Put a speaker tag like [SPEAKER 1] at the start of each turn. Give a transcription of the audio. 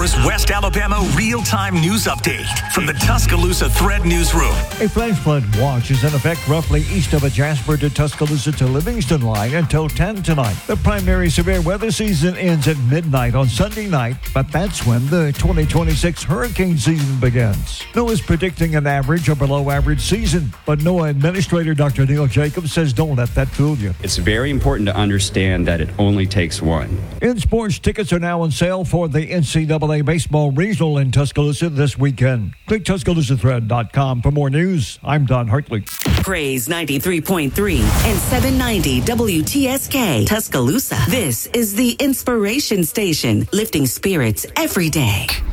[SPEAKER 1] News West Alabama real-time news update from the Tuscaloosa Thread Newsroom.
[SPEAKER 2] A flash flood watch is in effect roughly east of a Jasper to Tuscaloosa to Livingston line until 10 tonight. The primary severe weather season ends at midnight on Sunday night, but that's when the 2026 hurricane season begins. NOAA is predicting an average or below average season, but NOAA Administrator Dr. Neil Jacobs says don't let that fool you.
[SPEAKER 3] It's very important to understand that it only takes one.
[SPEAKER 2] In sports, tickets are now on sale for the NCAA Baseball Regional in Tuscaloosa this weekend. Click TuscaloosaThread.com for more news. I'm Don Hartley.
[SPEAKER 4] Praise 93.3 and 790 WTSK Tuscaloosa. This is the Inspiration Station, lifting spirits every day.